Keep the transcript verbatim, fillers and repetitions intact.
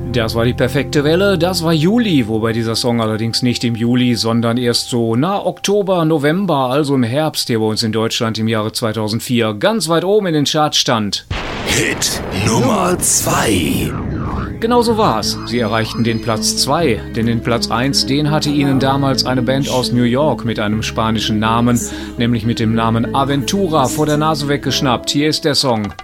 Das war die perfekte Welle, das war Juli, wobei dieser Song allerdings nicht im Juli, sondern erst so, na, Oktober, November, also im Herbst hier bei uns in Deutschland im Jahre zweitausendvier, ganz weit oben in den Charts stand. Hit Nummer zwei. Genau so war's. Sie erreichten den Platz zwei, denn den Platz eins, den hatte ihnen damals eine Band aus New York mit einem spanischen Namen, nämlich mit dem Namen Aventura, vor der Nase weggeschnappt. Hier ist der Song.